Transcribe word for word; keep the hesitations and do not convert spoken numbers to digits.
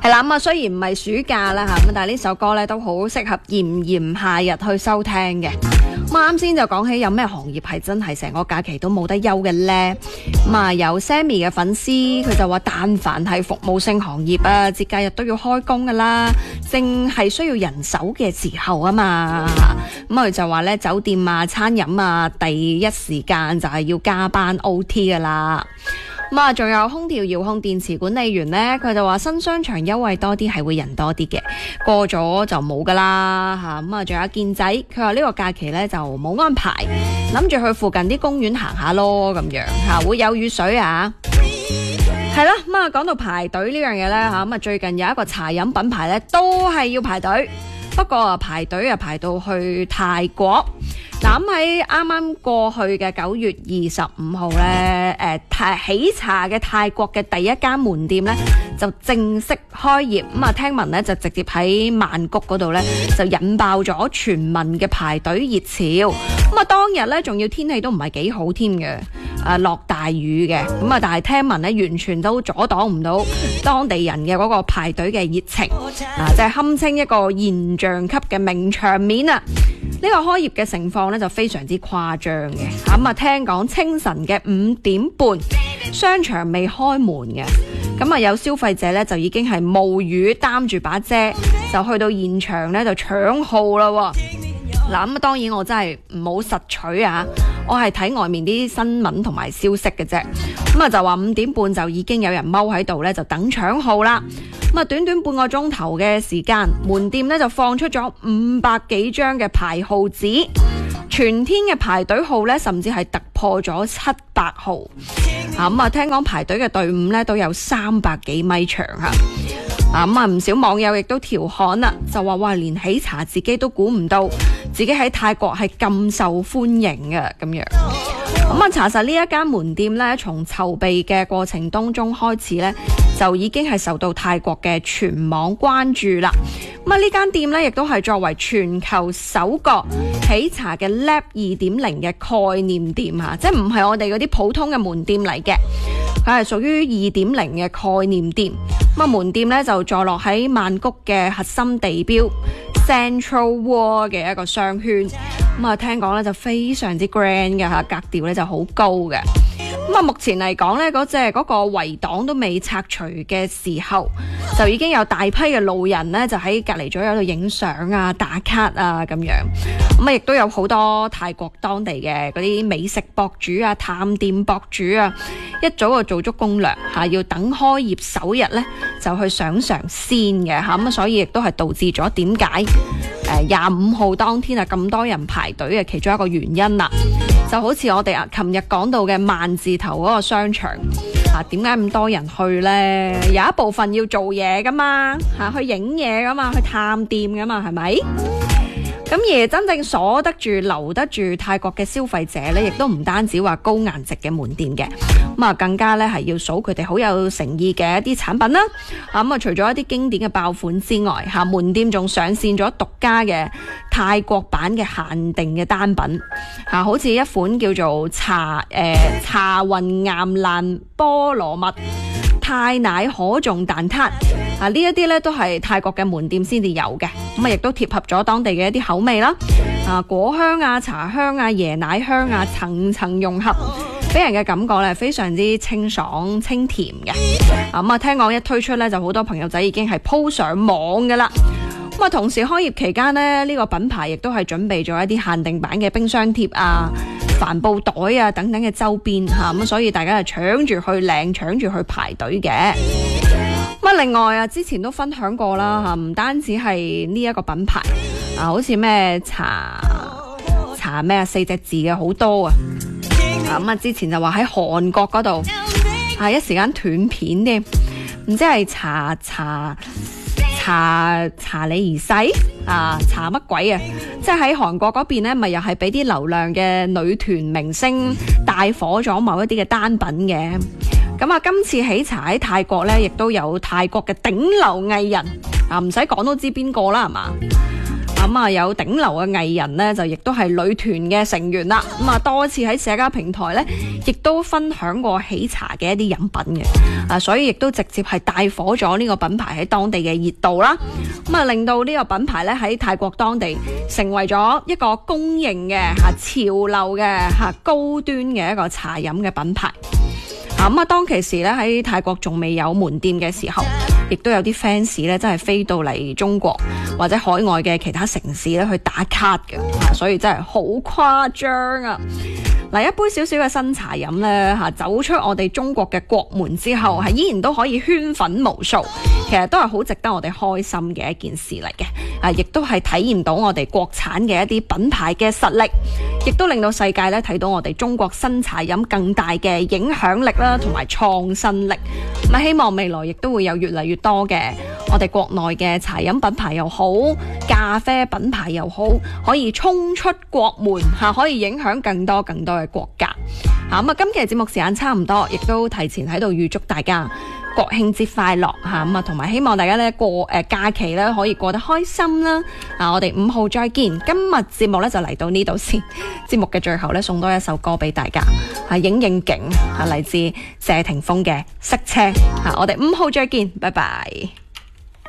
係啦，咁啊雖然唔係暑假啦嚇，咁但係呢首歌咧都好適合炎炎夏日去收聽嘅。咁啱先就講起有咩行業係真係成個假期都冇得休嘅呢？咁啊有 Sammy 嘅粉絲佢就話，但凡係服務性行業啊，節假日都要開工噶啦，正係需要人手嘅時候啊嘛。咁佢就話咧，酒店啊、餐飲啊，第一時間就係要加班 O T 噶啦。咁啊，仲有空調遙控電池管理員呢，佢就話新商場優惠多啲係會人多啲嘅，過咗就冇噶啦吓。咁啊，仲有健仔，佢話呢個假期呢就冇安排，諗住去附近啲公園行下咯，咁樣吓會有雨水啊。係啦，咁啊，講到排隊呢樣嘢呢，吓，咁啊最近有一個茶飲品牌呢都係要排隊，不過啊排隊啊排到去泰國。嗱，咁喺啱啱過去嘅九月二十五號咧，誒泰喜茶嘅泰國嘅第一間門店咧就正式開業。咁啊，聽聞咧就直接喺曼谷嗰度咧就引爆咗全民嘅排隊熱潮。咁啊，當日咧仲要天氣都唔係幾好添嘅，誒落大雨嘅。咁啊，但係聽聞咧完全都阻擋唔到當地人嘅嗰個排隊嘅熱情，啊，即係堪稱一個現象級嘅名場面啊！呢個開業嘅情況咧就非常之誇張嘅，咁啊聽講清晨嘅五點半，商場未開門嘅，咁啊有消費者咧就已經係冒雨擔住把遮，就去到現場咧就搶號啦。嗱，咁當然我真係唔好實取啊，我係睇外面啲新聞同埋消息嘅啫。咁啊就話五點半就已經有人踎喺度咧，就等搶號啦。咁啊短短半個鐘頭嘅時間，門店咧就放出咗五百幾張嘅排號紙，全天嘅排隊號咧甚至係突破咗七百號。啊咁啊聽講排隊嘅隊伍咧都有三百幾米長吓。啊咁啊唔少網友亦都調侃啦，就話哇連喜茶自己都估唔到，自己喺泰國係咁受歡迎嘅咁樣。咁啊查實呢一間門店咧，從籌備嘅過程當中開始咧，就已經係受到泰國嘅全網關注啦。咁啊呢間店咧，亦都係作為全球首個喜茶嘅 Lab 二點零嘅概念店吓，即係唔係我哋嗰啲普通嘅門店嚟嘅，佢係屬於二點零嘅概念店。咁啊門店咧就坐落喺曼谷嘅核心地標 Central World 嘅一個商圈。咁啊聽講咧就非常之 grand 嘅吓，格調咧就好高嘅。咁啊目前嚟講咧，嗰隻嗰個圍擋都未拆除嘅時候，就已經有大批嘅路人咧就喺隔離左右度影相啊、打卡啊咁樣。咁啊亦都有好多泰國當地嘅嗰啲美食博主啊、探店博主啊，一早就做足攻略吓，要等開業首日咧就去上嘗先嘅吓。咁啊所以亦都係導致咗點解誒廿五號當天啊咁多人排隊嘅其中一個原因啦。就好似我哋啊琴日講到嘅萬字頭嗰個商場啊，點解咁多人去呢？有一部分要做嘢噶嘛，吓去影嘢噶嘛，去探店噶嘛，係咪？咁而真正鎖得住、留得住泰國嘅消費者咧，亦都唔單止話高顏值嘅門店嘅，咁啊更加咧係要數佢哋好有誠意嘅一啲產品啦。啊咁啊，除咗一啲經典嘅爆款之外，吓門店仲上線咗獨家嘅泰國版嘅限定嘅單品，吓好似一款叫做茶誒、呃、茶雲岩蘭菠蘿蜜泰奶可頌蛋撻。啊！呢一啲咧都係泰國嘅門店先至有嘅，咁啊亦都貼合咗當地嘅一啲口味啦。啊，果香啊、茶香啊、椰奶香啊，層層融合，俾人嘅感覺咧非常之清爽清甜嘅。啊咁啊，聽講一推出咧，就好多朋友仔已經係鋪上網噶啦。咁啊，同時開業期間呢，呢、呢個品牌亦都係準備咗一啲限定版嘅冰箱貼啊、帆布袋啊等等嘅周邊吓，咁、啊、所以大家係搶住去領、搶住去排隊嘅。咁另外啊，之前都分享過啦吓，唔單止係呢一個品牌啊，好似咩茶茶咩啊四隻字嘅好多啊。啊咁啊，之前就話喺韓國嗰度啊，一時間斷片添，唔知係茶茶茶茶你而逝啊，茶乜鬼啊？即係喺韓國嗰邊咧，咪又係俾啲流量嘅女團明星帶火咗某一啲嘅單品嘅。咁啊，今次喜茶喺泰國咧，亦都有泰國嘅頂流藝人啊，唔使講都知邊個啦，係嘛？啊咁啊有頂流嘅藝人呢，就亦都係女團嘅成員啦。咁啊多次喺社交平台呢，亦都分享過喜茶嘅一啲飲品嘅，啊所以亦都直接係帶火咗呢個品牌喺當地嘅熱度啦。咁啊令到呢個品牌呢，喺泰國當地成為咗一個公認嘅吓潮流嘅吓高端嘅一個茶飲嘅品牌。咁啊，當其時咧喺泰國仲未有門店嘅時候，亦都有啲 fans 咧真係飛到嚟中國或者海外嘅其他城市咧去打卡嘅，所以真係好誇張啊！嗱，一杯少少嘅新茶飲咧嚇，走出我哋中國嘅國門之後，係依然都可以圈粉無數，其實都係好值得我哋開心嘅一件事嚟嘅。啊，亦都係體驗到我哋國產嘅一啲品牌嘅實力，亦都令到世界咧睇到我哋中國新茶飲更大嘅影響力啦，同埋創新力。咁啊，希望未來亦都會有越嚟越多嘅我哋國內嘅茶飲品牌又好，咖啡品牌又好，可以衝出國門嚇，可以影響更多更多嘅國家。嚇咁啊，今期嘅節目時間差唔多，亦都提前喺度預祝大家國慶節快樂嚇，咁啊，同埋希望大家咧過誒、呃、假期咧可以過得開心啦。啊，我哋五號再見。今日節目咧就嚟到呢度先。節目嘅最後咧送多一首歌俾大家，係影影景，係嚟自謝霆鋒嘅《塞車》。嚇，我哋五號再見，拜拜。